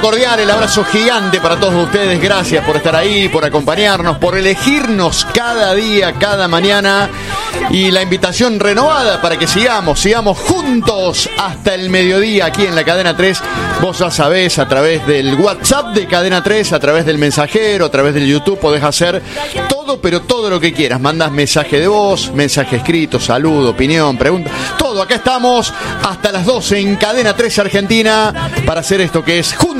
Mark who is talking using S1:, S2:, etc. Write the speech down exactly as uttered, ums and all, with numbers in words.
S1: cordial, el abrazo gigante para todos ustedes. Gracias por estar ahí, por acompañarnos, por elegirnos cada día, cada mañana. Y la invitación renovada para que sigamos, sigamos juntos hasta el mediodía aquí en la Cadena tres. Vos ya sabés, a través del WhatsApp de Cadena tres, a través del mensajero, a través del YouTube, podés hacer todo, pero todo lo que quieras. Mandás mensaje de voz, mensaje escrito, saludo, opinión, pregunta, todo. Acá estamos hasta las doce en Cadena tres Argentina para hacer esto que es juntos.